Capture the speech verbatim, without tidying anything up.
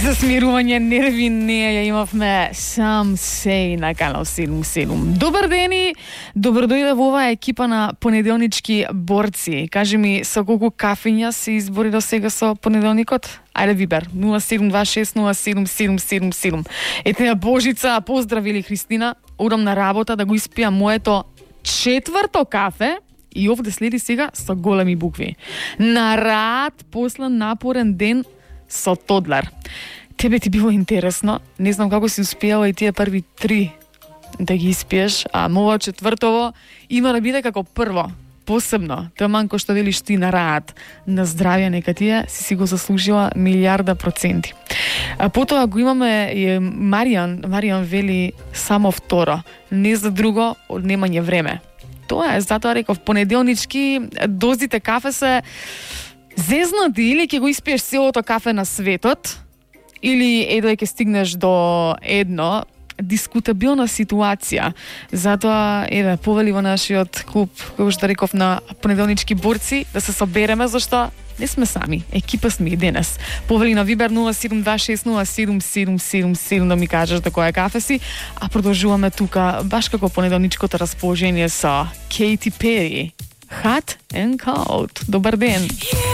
За смирување нерви не ја имавме сам сей на канал седум седум. Добар ден и добро дојде во оваа екипа на понеделнички борци. Кажи ми, со колку кафења се избори до сега со понеделникот? Ајде Вибер, нула седум два шест нула седум седум седум седум. Ете ја Божица, поздрави ли Христина, одам на работа да го испијам моето четврто кафе и овде следи сега со големи букви. На рад после напорен ден со тодлар. Тебе ти било интересно, не знам како си успеала и тие први три да ги испиеш, а мово четвртово има да биде како прво. Посебно, таман што делиш ти на рад, на здравје, нека тие си си го заслужила милиарда проценти. А потоа го имаме и Маријан, Маријан вели само второ, не за друго, од немање време. Тоа е, затоа реков, понеделнички дозите кафе се зезнати, или ќе го испиеш целото кафе на светот, или едва ќе стигнеш до едно, дискутабилна ситуација. Затоа, еве, повели во нашиот клуб, како што реков, на понеделнички борци, да се собереме, зашто не сме сами, екипа сме и денес. Повели на Вибер нула седум два шест нула седум седум седум седум да ми кажеш да која кафе си, а продолжуваме тука, баш како понеделничкото расположение со Katy Perry. Hot and Cold. Добар ден!